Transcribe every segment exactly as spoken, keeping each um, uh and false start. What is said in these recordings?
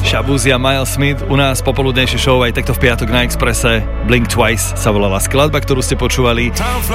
Shabuzi a Miles Smith u nás popoludnejšie show aj takto v piatok na Expresse. Blink Twice sa volala skladba, ktorú ste počúvali.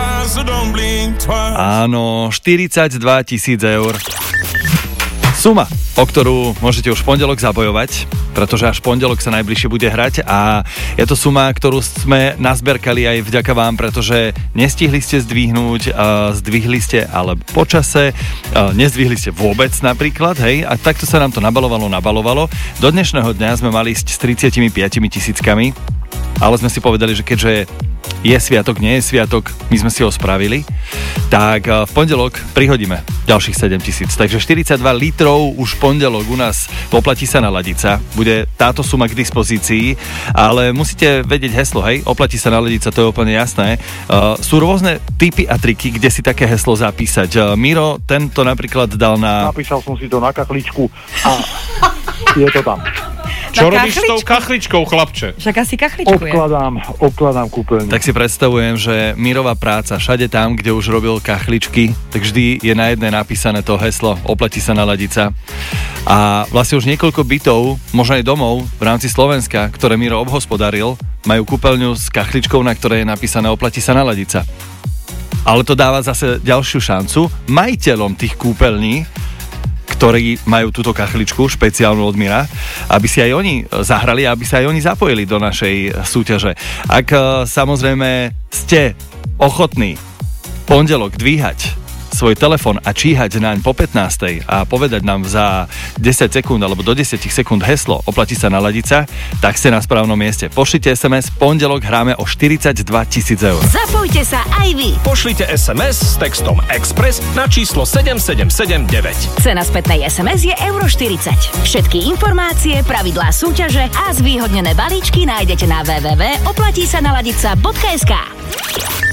Áno, štyridsaťdva tisíc eur. Suma, o ktorú môžete už v pondelok zabojovať, pretože až v pondelok sa najbližšie bude hrať a je to suma, ktorú sme nazberkali aj vďaka vám, pretože nestihli ste zdvihnúť, uh, zdvihli ste ale počase, uh, nezdvihli ste vôbec napríklad, hej, a takto sa nám to nabalovalo, nabalovalo. Do dnešného dňa sme mali ísť s tridsaťpäť tisíckami, ale sme si povedali, že keďže je sviatok, nie je sviatok, my sme si ho spravili, tak v pondelok prihodíme ďalších sedem tisíc. Takže štyridsaťdva litrov už v pondelok u nás oplatí sa naladiť. Bude táto suma k dispozícii, ale musíte vedieť heslo, hej, oplatí sa naladiť, to je úplne jasné. Uh, sú rôzne tipy a triky, kde si také heslo zapísať. Uh, Miro, tento napríklad dal na... Napísal som si to na kachličku a je to tam. Čo robíš s tou kachličkou, chlapče? Však asi kachličku je. Obkladám, obkladám kúpeľňu. Tak si predstavujem, že Mirová práca všade tam, kde už robil kachličky, tak vždy je na jednej napísané to heslo, oplatí sa naladiť sa. A vlastne už niekoľko bytov, možno aj domov v rámci Slovenska, ktoré Miro obhospodaril, majú kúpeľňu s kachličkou, na ktorej je napísané oplatí sa naladiť sa. Ale to dáva zase ďalšiu šancu majiteľom tých kúpeľní, ktorí majú túto kachličku špeciálnu od Mira, aby si aj oni zahrali a aby sa aj oni zapojili do našej súťaže. Ak samozrejme ste ochotní pondelok dvíhať svoj telefón a číhať naň po pätnástej a povedať nám za desať sekúnd alebo do desať sekúnd heslo oplatí sa naladiť sa, tak ste na správnom mieste. Pošlite es em es, pondelok hráme o štyridsaťdva tisíc eur. Zapojte sa aj vy. Pošlite es em es s textom Express na číslo sedem sedem sedem deväť. Cena spätnej es em es je euro štyridsať. Všetky informácie, pravidlá súťaže a zvýhodnené balíčky nájdete na w w w bodka oplatí sa naladiť sa bodka es ká.